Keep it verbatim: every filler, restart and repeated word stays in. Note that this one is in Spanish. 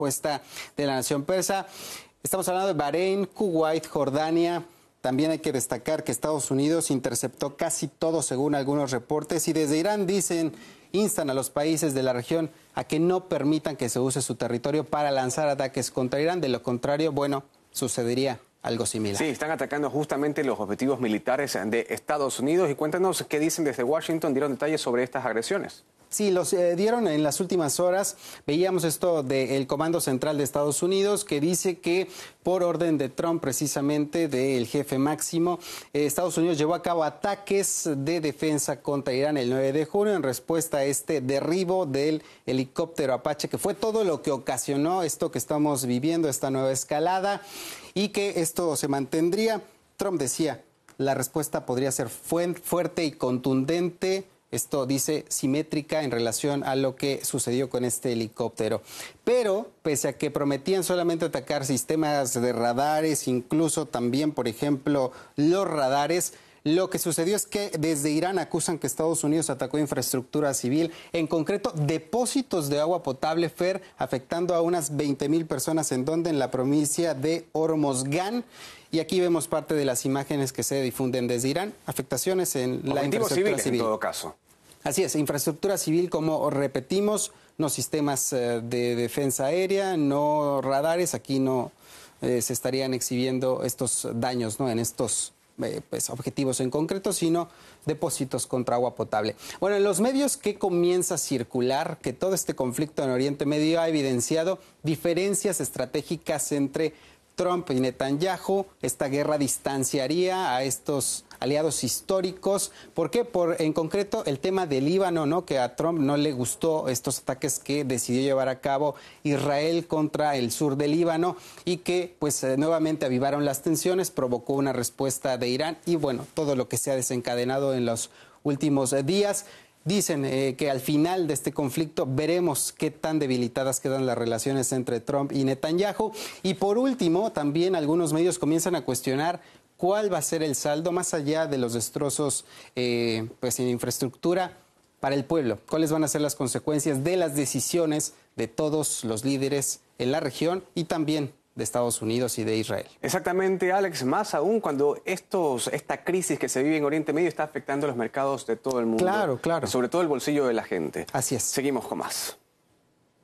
respuesta de la nación persa. Estamos hablando de Bahrein, Kuwait, Jordania. También hay que destacar que Estados Unidos interceptó casi todo según algunos reportes y desde Irán dicen, instan a los países de la región a que no permitan que se use su territorio para lanzar ataques contra Irán. De lo contrario, bueno, sucedería algo similar. Sí, están atacando justamente los objetivos militares de Estados Unidos. Y cuéntanos qué dicen desde Washington, dieron detalles sobre estas agresiones. Sí, los eh, dieron en las últimas horas. Veíamos esto del Comando Central de Estados Unidos que dice que por orden de Trump, precisamente del jefe máximo, eh, Estados Unidos llevó a cabo ataques de defensa contra Irán el nueve de junio en respuesta a este derribo del helicóptero Apache, que fue todo lo que ocasionó esto que estamos viviendo, esta nueva escalada, y que esto se mantendría. Trump decía, la respuesta podría ser fuerte y contundente. Esto dice simétrica en relación a lo que sucedió con este helicóptero. Pero, pese a que prometían solamente atacar sistemas de radares, incluso también, por ejemplo, los radares, lo que sucedió es que desde Irán acusan que Estados Unidos atacó infraestructura civil, en concreto depósitos de agua potable, Fer, afectando a unas veinte mil personas, en donde en la provincia de Hormozgán. Y aquí vemos parte de las imágenes que se difunden desde Irán, afectaciones en la infraestructura civil. En todo caso. Así es, infraestructura civil, como repetimos, no sistemas eh, de defensa aérea, no radares, aquí no eh, se estarían exhibiendo estos daños, ¿no?, en estos eh, pues, objetivos en concreto, sino depósitos contra agua potable. Bueno, en los medios que comienza a circular que todo este conflicto en Oriente Medio ha evidenciado diferencias estratégicas entre Trump y Netanyahu. Esta guerra distanciaría a estos aliados históricos. ¿Por qué? Por, en concreto, el tema del Líbano, ¿no?, que a Trump no le gustó estos ataques que decidió llevar a cabo Israel contra el sur del Líbano y que, pues, eh, nuevamente avivaron las tensiones, provocó una respuesta de Irán y, bueno, todo lo que se ha desencadenado en los últimos eh, días. Dicen eh, que al final de este conflicto veremos qué tan debilitadas quedan las relaciones entre Trump y Netanyahu. Y por último, también algunos medios comienzan a cuestionar cuál va a ser el saldo, más allá de los destrozos eh, pues en infraestructura, para el pueblo. ¿Cuáles van a ser las consecuencias de las decisiones de todos los líderes en la región y también de Estados Unidos y de Israel? Exactamente, Alex, más aún cuando estos, esta crisis que se vive en Oriente Medio está afectando los mercados de todo el mundo. Claro, claro. Sobre todo el bolsillo de la gente. Así es. Seguimos con más.